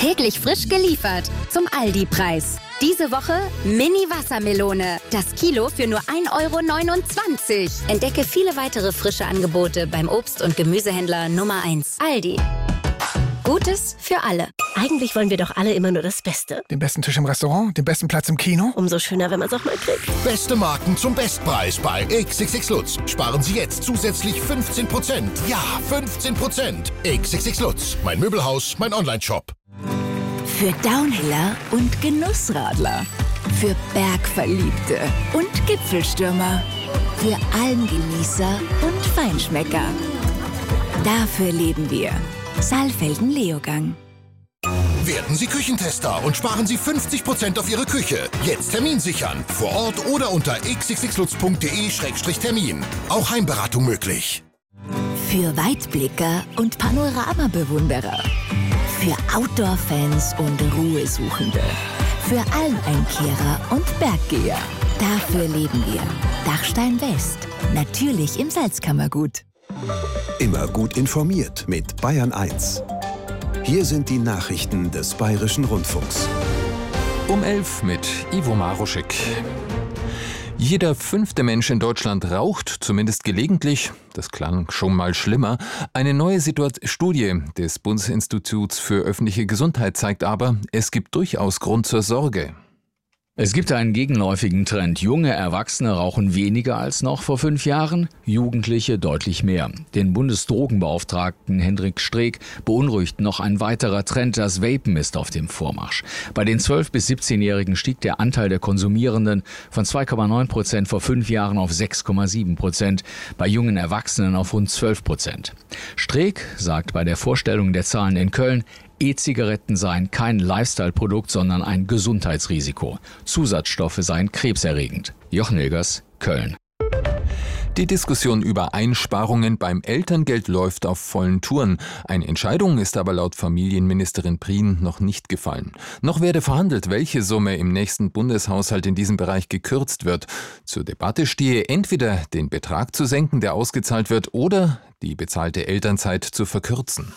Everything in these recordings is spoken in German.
Täglich frisch geliefert zum Aldi-Preis. Diese Woche Mini-Wassermelone. Das Kilo für nur 1,29 €. Entdecke viele weitere frische Angebote beim Obst- und Gemüsehändler Nummer 1. Aldi. Gutes für alle. Eigentlich wollen wir doch alle immer nur das Beste. Den besten Tisch im Restaurant, den besten Platz im Kino. Umso schöner, wenn man es auch mal kriegt. Beste Marken zum Bestpreis bei XXX Lutz. Sparen Sie jetzt zusätzlich 15%. Ja, 15%. XXX Lutz. Mein Möbelhaus, mein Onlineshop. Für Downhiller und Genussradler. Für Bergverliebte und Gipfelstürmer. Für Almgenießer und Feinschmecker. Dafür leben wir. Saalfelden Leogang. Werden Sie Küchentester und sparen Sie 50% auf Ihre Küche. Jetzt Termin sichern. Vor Ort oder unter xxxlutz.de/termin. Auch Heimberatung möglich. Für Weitblicker und Panoramabewunderer. Für Outdoor-Fans und Ruhesuchende. Für Almeinkehrer und Berggeher. Dafür leben wir. Dachstein West. Natürlich im Salzkammergut. Immer gut informiert mit Bayern 1. Hier sind die Nachrichten des Bayerischen Rundfunks. Um 11 mit Ivo Maruschek. Jeder 5. Mensch in Deutschland raucht, zumindest gelegentlich. Das klang schon mal schlimmer. Eine neue Studie des Bundesinstituts für öffentliche Gesundheit zeigt aber, es gibt durchaus Grund zur Sorge. Es gibt einen gegenläufigen Trend. Junge Erwachsene rauchen weniger als noch vor 5 Jahren, Jugendliche deutlich mehr. Den Bundesdrogenbeauftragten Hendrik Streeck beunruhigt noch ein weiterer Trend. Das Vapen ist auf dem Vormarsch. Bei den 12- bis 17-Jährigen stieg der Anteil der Konsumierenden von 2,9% vor 5 Jahren auf 6,7%, bei jungen Erwachsenen auf rund 12%. Streeck sagt bei der Vorstellung der Zahlen in Köln, E-Zigaretten seien kein Lifestyle-Produkt, sondern ein Gesundheitsrisiko. Zusatzstoffe seien krebserregend. Jochen Hilgers, Köln. Die Diskussion über Einsparungen beim Elterngeld läuft auf vollen Touren. Eine Entscheidung ist aber laut Familienministerin Prien noch nicht gefallen. Noch werde verhandelt, welche Summe im nächsten Bundeshaushalt in diesem Bereich gekürzt wird. Zur Debatte stehe entweder den Betrag zu senken, der ausgezahlt wird, oder die bezahlte Elternzeit zu verkürzen.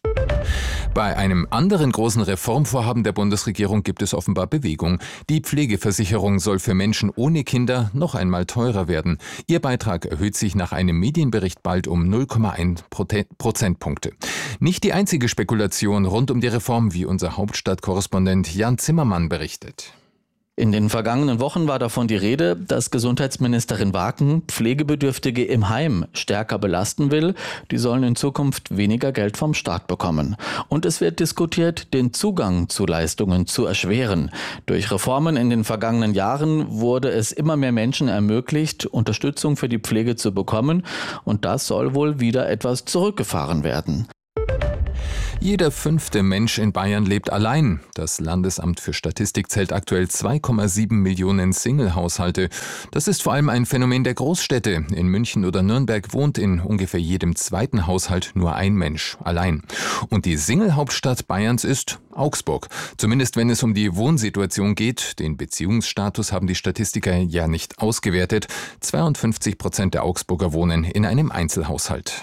Bei einem anderen großen Reformvorhaben der Bundesregierung gibt es offenbar Bewegung. Die Pflegeversicherung soll für Menschen ohne Kinder noch einmal teurer werden. Ihr Beitrag erhöht sich nach einem Medienbericht bald um 0,1 Prozentpunkte. Nicht die einzige Spekulation rund um die Reform, wie unser Hauptstadtkorrespondent Jan Zimmermann berichtet. In den vergangenen Wochen war davon die Rede, dass Gesundheitsministerin Waken Pflegebedürftige im Heim stärker belasten will. Die sollen in Zukunft weniger Geld vom Staat bekommen. Und es wird diskutiert, den Zugang zu Leistungen zu erschweren. Durch Reformen in den vergangenen Jahren wurde es immer mehr Menschen ermöglicht, Unterstützung für die Pflege zu bekommen. Und das soll wohl wieder etwas zurückgefahren werden. Jeder 5. Mensch in Bayern lebt allein. Das Landesamt für Statistik zählt aktuell 2,7 Millionen Single-Haushalte. Das ist vor allem ein Phänomen der Großstädte. In München oder Nürnberg wohnt in ungefähr jedem 2. Haushalt nur ein Mensch allein. Und die Single-Hauptstadt Bayerns ist Augsburg. Zumindest wenn es um die Wohnsituation geht. Den Beziehungsstatus haben die Statistiker ja nicht ausgewertet. 52% der Augsburger wohnen in einem Einzelhaushalt.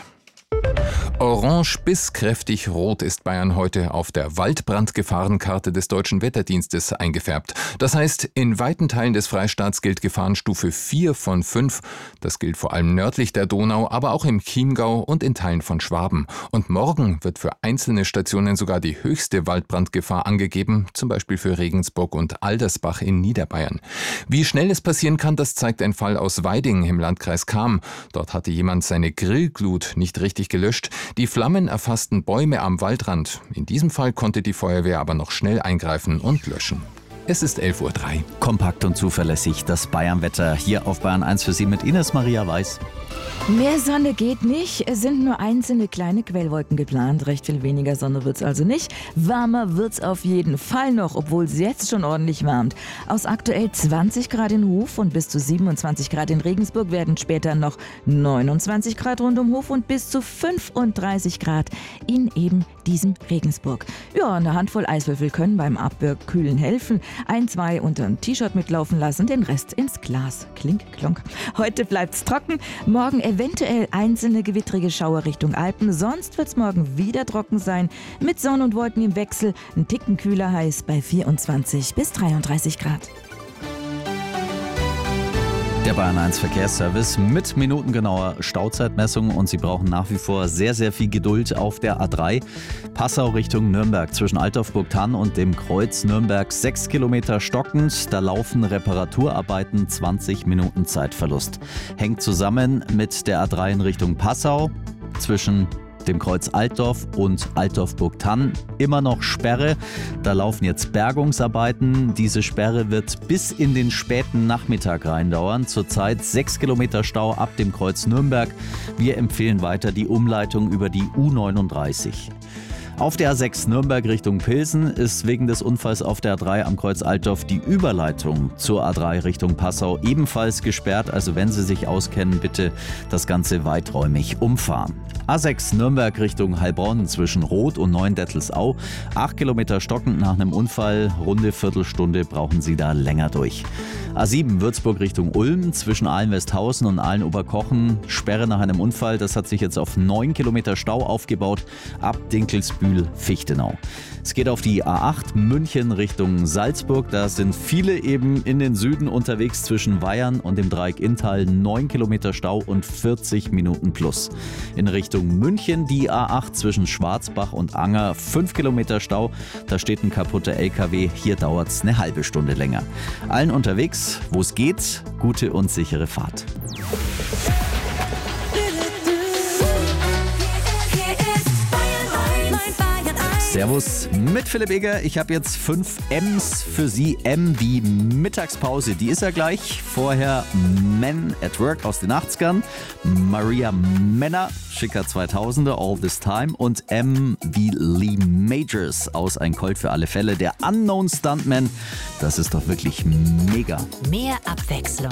Orange bis kräftig rot ist Bayern heute auf der Waldbrandgefahrenkarte des Deutschen Wetterdienstes eingefärbt. Das heißt, in weiten Teilen des Freistaats gilt Gefahrenstufe 4 von 5. Das gilt vor allem nördlich der Donau, aber auch im Chiemgau und in Teilen von Schwaben. Und morgen wird für einzelne Stationen sogar die höchste Waldbrandgefahr angegeben, zum Beispiel für Regensburg und Aldersbach in Niederbayern. Wie schnell es passieren kann, das zeigt ein Fall aus Weiding im Landkreis Cham. Dort hatte jemand seine Grillglut nicht richtig gelöscht. Die Flammen erfassten Bäume am Waldrand. In diesem Fall konnte die Feuerwehr aber noch schnell eingreifen und löschen. Es ist 11:03 Uhr. Kompakt und zuverlässig das Bayernwetter hier auf Bayern 1 für Sie mit Ines Maria Weiß. Mehr Sonne geht nicht, es sind nur einzelne kleine Quellwolken geplant. Recht viel weniger Sonne wird's also nicht. Warmer wird's auf jeden Fall noch, obwohl es jetzt schon ordentlich wärmt. Aus aktuell 20 Grad in Hof und bis zu 27 Grad in Regensburg werden später noch 29 Grad rund um Hof und bis zu 35 Grad in eben diesem Regensburg. Ja, eine Handvoll Eiswürfel können beim Abkühlen helfen. 1, 2 unterm T-Shirt mitlaufen lassen, den Rest ins Glas. Klink, klonk. Heute bleibt's trocken. Morgen eventuell einzelne gewittrige Schauer Richtung Alpen. Sonst wird es morgen wieder trocken sein. Mit Sonne und Wolken im Wechsel. Ein Ticken kühler heiß bei 24 bis 33 Grad. Der Bayern 1 Verkehrsservice mit minutengenauer Stauzeitmessung und Sie brauchen nach wie vor sehr, sehr viel Geduld auf der A3. Passau Richtung Nürnberg zwischen Altdorf-Burgthann und dem Kreuz Nürnberg 6 Kilometer stockend. Da laufen Reparaturarbeiten, 20 Minuten Zeitverlust. Hängt zusammen mit der A3 in Richtung Passau zwischen dem Kreuz Altdorf und Altdorf-Burgthann immer noch Sperre. Da laufen jetzt Bergungsarbeiten. Diese Sperre wird bis in den späten Nachmittag rein dauern. Zurzeit 6 Kilometer Stau ab dem Kreuz Nürnberg. Wir empfehlen weiter die Umleitung über die U39. Auf der A6 Nürnberg Richtung Pilsen ist wegen des Unfalls auf der A3 am Kreuz Altdorf die Überleitung zur A3 Richtung Passau ebenfalls gesperrt. Also wenn Sie sich auskennen, bitte das Ganze weiträumig umfahren. A6 Nürnberg Richtung Heilbronn zwischen Roth und Neuendettelsau. 8 Kilometer stockend nach einem Unfall. Runde Viertelstunde brauchen Sie da länger durch. A7 Würzburg Richtung Ulm zwischen Ahlen-Westhausen und Ahlen-Oberkochen. Sperre nach einem Unfall. Das hat sich jetzt auf 9 Kilometer Stau aufgebaut. Ab Dinkelsbühl-Fichtenau. Es geht auf die A8 München Richtung Salzburg. Da sind viele eben in den Süden unterwegs zwischen Weyern und dem Dreieck Inntal. 9 Kilometer Stau und 40 Minuten plus. In Richtung München die A8 zwischen Schwarzbach und Anger. 5 Kilometer Stau. Da steht ein kaputter LKW. Hier dauert es eine halbe Stunde länger. Allen unterwegs, wo es geht, gute und sichere Fahrt. Servus mit Philipp Eger. Ich habe jetzt 5 M's für Sie. M wie Mittagspause, die ist ja gleich. Vorher Men at Work aus den 80ern. Maria Männer, schicker 2000er, All This Time. Und M wie Lee Majors aus Ein Colt für alle Fälle. Der Unknown Stuntman, das ist doch wirklich mega. Mehr Abwechslung.